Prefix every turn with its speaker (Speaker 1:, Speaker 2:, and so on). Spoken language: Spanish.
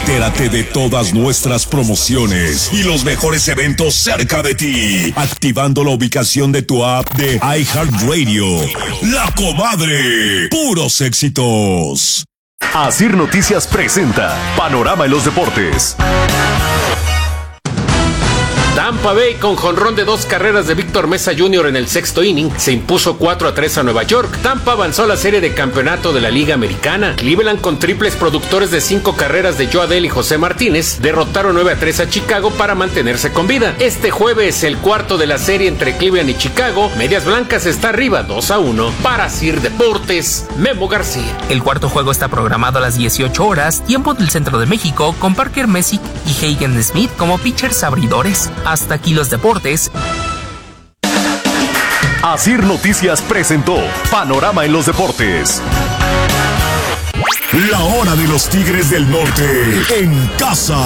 Speaker 1: Entérate de todas nuestras promociones y los mejores eventos cerca de ti, activando la ubicación de tu app de iHeartRadio. La Comadre, puros éxitos.
Speaker 2: Asir Noticias presenta Panorama en los Deportes.
Speaker 3: Tampa Bay, con jonrón de 2 carreras de Víctor Mesa Jr. en el sexto inning, se impuso 4-3 a Nueva York. Tampa avanzó a la serie de campeonato de la Liga Americana. Cleveland, con triples productores de 5 carreras de Joe Adell y José Martínez, derrotaron 9-3 a Chicago para mantenerse con vida. Este jueves, el cuarto de la serie entre Cleveland y Chicago, Medias Blancas está arriba 2-1. Para Sir Deportes, Memo García.
Speaker 4: El cuarto juego está programado a las 18 horas, tiempo del centro de México, con Parker Messick y Hagen Smith como pitchers abridores. Hasta aquí los deportes.
Speaker 2: Asir Noticias presentó Panorama en los Deportes.
Speaker 1: La hora de los Tigres del Norte en casa.